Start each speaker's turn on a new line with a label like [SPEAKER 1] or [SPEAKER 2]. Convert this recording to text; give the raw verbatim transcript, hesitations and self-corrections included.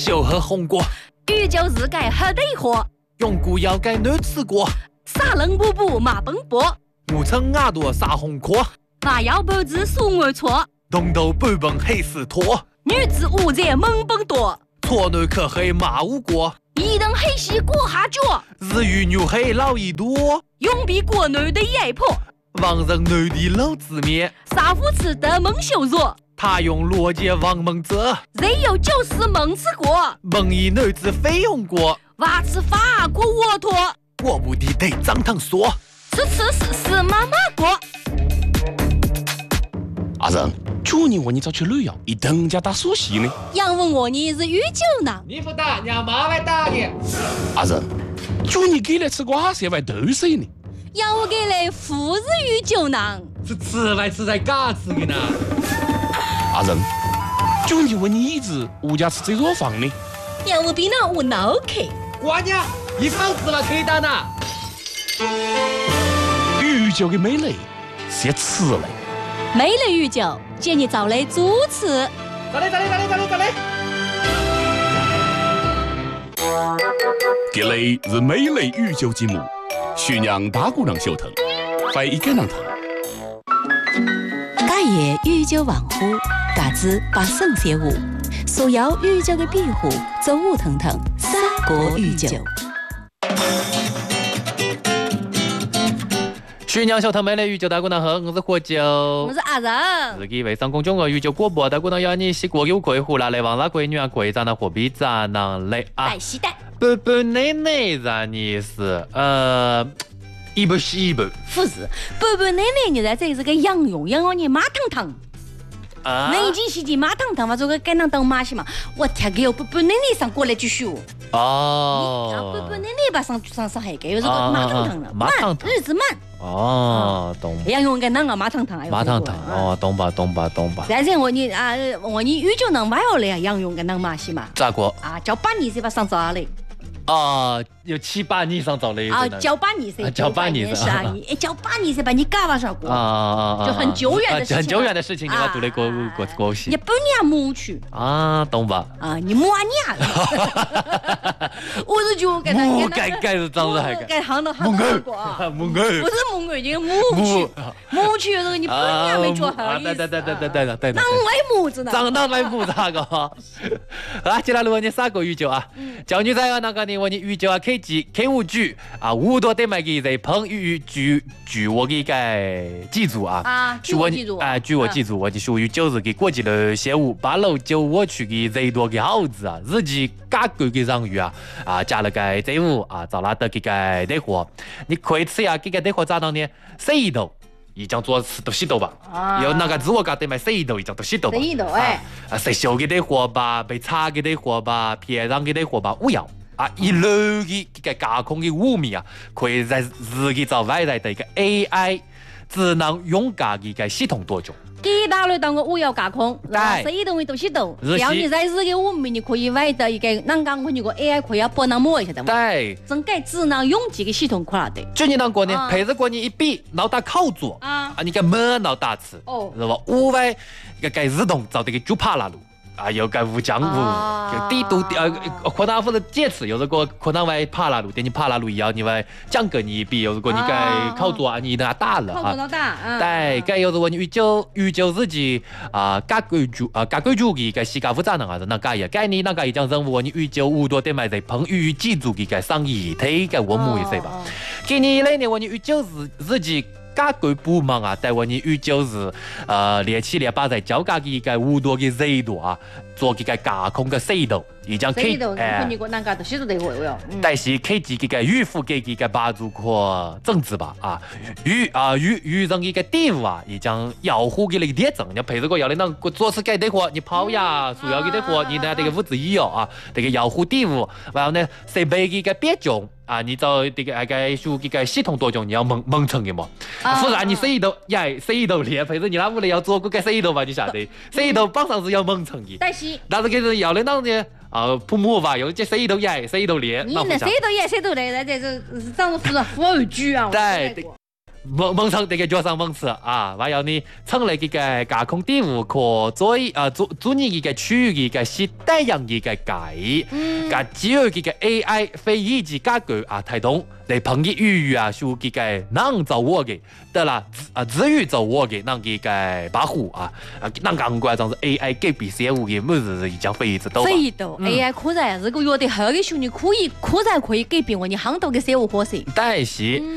[SPEAKER 1] 小喝红果，
[SPEAKER 2] 宇宙自改喝得火，
[SPEAKER 1] 用古要改难吃过，
[SPEAKER 2] 撒冷布布马奔波，
[SPEAKER 1] 我称牙朵撒红壳，
[SPEAKER 2] 马腰脖子送我错，
[SPEAKER 1] 东头半本黑死拖，
[SPEAKER 2] 女子无在猛奔多，
[SPEAKER 1] 错内可黑马无果，
[SPEAKER 2] 一等黑西过下脚，
[SPEAKER 1] 日语牛黑老一多，
[SPEAKER 2] 永比国内的压迫，
[SPEAKER 1] 王人内地老子面，
[SPEAKER 2] 杀父吃的蒙羞辱。
[SPEAKER 1] 他用罗杰王蒙泽，
[SPEAKER 2] 人有九死蒙吃过，
[SPEAKER 1] 蒙一女子非用过，
[SPEAKER 2] 娃吃法国沃托，
[SPEAKER 1] 我不地得张堂说，
[SPEAKER 2] 吃吃是是妈妈过。
[SPEAKER 3] 阿仁，去年我你早去旅游，一等家打苏西呢？
[SPEAKER 2] 杨问我你是宇宙呢？
[SPEAKER 1] 你不打，让妈来打你。
[SPEAKER 3] 阿仁，去年给来吃瓜谁外豆水呢？
[SPEAKER 2] 杨我给来富日宇宙呢？
[SPEAKER 1] 是吃来吃在嘎吃的呢。
[SPEAKER 3] 阿仁，去年我你一直物价是最弱房呢？
[SPEAKER 2] 杨我比那我脑壳。
[SPEAKER 1] 瓜娘，一房子了可以打呢。
[SPEAKER 3] 宇宙的美丽是吃嘞。
[SPEAKER 2] 美丽宇宙，建议找来主持。
[SPEAKER 1] 找嘞找嘞找嘞找嘞找嘞。
[SPEAKER 3] 这里是美丽宇宙节目，徐娘大姑娘小腾，欢迎跟上腾。
[SPEAKER 4] 家业宇宙王虎，嘎子把圣写舞，所有宇宙的庇护，走舞腾腾，三国宇宙。
[SPEAKER 1] 徐娘小腾美丽宇宙大姑娘好，我是火酒，
[SPEAKER 2] 我是阿仁。
[SPEAKER 1] 自己微商公众号宇宙广播大姑娘要你洗过有贵户啦，来往啦闺女啊，贵长的货币长囊来啊。
[SPEAKER 2] 带西带。
[SPEAKER 1] 不不奶奶让你是呃。一不是一不，
[SPEAKER 2] 不是，不不奶奶你在这是个养用，养用你马糖糖。
[SPEAKER 1] 啊，
[SPEAKER 2] 南京西的马糖糖嘛，这个该能当马戏嘛。我天个哟，不不奶奶上过来继续。
[SPEAKER 1] 哦。
[SPEAKER 2] 不不奶奶吧上上上海个，有这个马糖糖了，
[SPEAKER 1] 马糖糖，
[SPEAKER 2] 日子慢。
[SPEAKER 1] 哦，懂。
[SPEAKER 2] 养用个那个马糖糖，
[SPEAKER 1] 马糖糖，哦，懂吧懂吧懂吧。
[SPEAKER 2] 但是我你啊，我你宇宙能玩好了呀，养用个那马戏嘛。
[SPEAKER 1] 咋过？
[SPEAKER 2] 啊，叫把你是吧上早嘞。
[SPEAKER 1] 啊，有七八年上早嘞。
[SPEAKER 2] 啊，叫把你噻，
[SPEAKER 1] 叫把你
[SPEAKER 2] 是啊，你叫把你噻，把你嘎巴上过。
[SPEAKER 1] 啊啊
[SPEAKER 2] 啊！就很久远的事情，
[SPEAKER 1] 很久远的事情，你把做的过过过去。
[SPEAKER 2] 你不娘母去
[SPEAKER 1] 啊，懂吧？
[SPEAKER 2] 啊，你母娘。我是觉得
[SPEAKER 1] 母该该是长子还
[SPEAKER 2] 该行到行到过啊，
[SPEAKER 1] 母儿
[SPEAKER 2] 不是母儿，就是母去。母去这个你不娘没做好意思。
[SPEAKER 1] 对对对对对对对对。
[SPEAKER 2] 哪来母子呢？
[SPEAKER 1] 长哪来母咋个？啊，接下来问你三个宇宙啊，教你在那个呢，我你宇宙啊，K 几 K 五句啊，五多得买给在碰宇据据我给该记住啊。
[SPEAKER 2] 啊，据我记住
[SPEAKER 1] 啊，据我记住，我就属于九日给国际的写物，八楼九我去给人多给好子啊，日记嘎狗给让鱼啊啊，加了个这物啊，找拉得给个得货，你可以吃呀，给个得货咋当呢？洗头。一张做吃都洗头吧，
[SPEAKER 2] 啊、
[SPEAKER 1] 有那个自我家得买洗头，一张都洗头吧。
[SPEAKER 2] 洗头哎，
[SPEAKER 1] 啊，食烧嘅啲货吧，被炒嘅啲货吧，片上嘅啲货吧，五样啊，一路嘅嘅架空嘅五米啊，可以在自己找未来的一个 A I 智能用家嘅个系统当中。
[SPEAKER 2] 给大类当个五要架空，然后洗头都洗头，只要你在日嘅五米，你可以买到一个南港我你个 A I 可以要帮那摸一下的嘛。
[SPEAKER 1] 对，
[SPEAKER 2] 整个智能用机嘅系统可拿的。
[SPEAKER 1] 就你当过呢，配着过你一比脑打靠左啊，啊，你个满脑打吃，哦，是吧？五外个个自动找这个就怕拉路。啊，有个无江湖，地都呃，可能或者介词，有如果可能会爬拉路，等你爬拉路以后，你会讲跟你比，有如果你该靠左啊，你那大了啊，对，该有如果你宇宙宇宙自己啊，各规矩啊，各规矩嘅个世界复杂能啊，那个也该你那个一张任务，你宇宙五多点买在碰宇记住嘅个上议题个我们一些吧，给你来呢，我你宇宙自自己。各个部门啊，在我们宇宙是呃联起来把在交家嘅个五多嘅制度啊，做嘅个架空嘅制度，已经可以
[SPEAKER 2] 哎，你个哪个都写出来会哟。
[SPEAKER 1] 但是可以嘅个预付给嘅个帮助可政治吧啊，预啊预预人嘅个地务啊，已经要户嘅那个点证，你陪着个要领导做事改的货，你跑呀，需要嘅的货，你拿这个物资也要啊，这个要户地务，然后呢设备嘅个变种。啊，你找这个那个属这个系统当中，你要蒙蒙成的嘛，不然你谁都耶谁都连，陪着你那屋里要做个谁都吧，你晓得，谁都榜上是要蒙成的。
[SPEAKER 2] 但是，
[SPEAKER 1] 但是给人要的那呢，啊，普木吧，有这谁都耶谁都连。
[SPEAKER 2] 你那谁都耶谁都连，这这是这样子服务服务局啊。
[SPEAKER 1] 对。 蒙蒙成这个叫上蒙词啊，还有呢，成立这个架空队伍可做啊做做你这个区域的是带样的个改，嗯，个只有这个 A I 非一级架构啊推动来碰的语啊，属这个能做我的，得啦啊至于做我的那这个保护啊啊，那刚关键是 A I 改变生活的么子已经非常多。
[SPEAKER 2] 非常多 A I 可在如果有的好的时候，你可以可在可以改变我你很多的生活方式。
[SPEAKER 1] 但是。